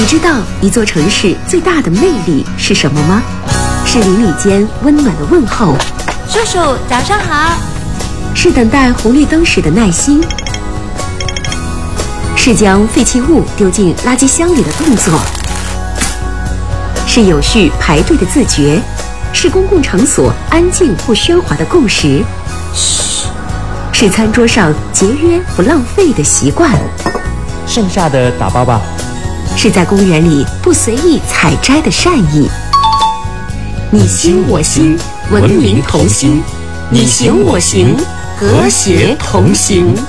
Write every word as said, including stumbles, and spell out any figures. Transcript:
知道一座城市最大的魅力是什么吗？是邻里间温暖的问候， 叔叔早上好， 是等待红绿灯时的耐心，是将废弃物丢进垃圾箱里的动作，是有序排队的自觉，是公共场所安静不喧哗的共识，嘘，是餐桌上节约不浪费的习惯， 剩下的打包吧， 是在公园里不随意采摘的善意。你心我心，文明同心；你行我行，和谐同行。